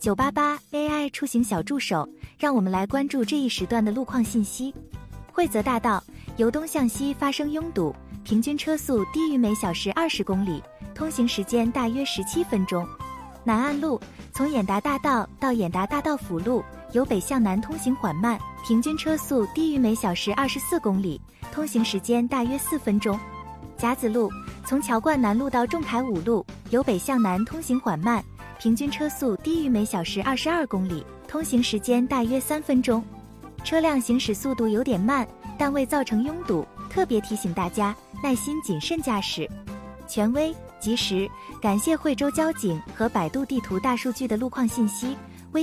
988 AI 出行小助手，让我们来关注这一时段的路况信息。惠泽大道由东向西发生拥堵，平均车速低于每小时20公里，通行时间大约17分钟。南岸路从演达大道到演达大道辅路，由北向南通行缓慢，平均车速低于每小时24公里，通行时间大约4分钟。甲子路从桥冠南路到仲恺五路，由北向南通行缓慢，平均车速低于每小时22公里，通行时间大约3分钟。车辆行驶速度有点慢，但未造成拥堵，特别提醒大家耐心谨慎驾驶。权威及时，感谢惠州交警和百度地图大数据的路况信息，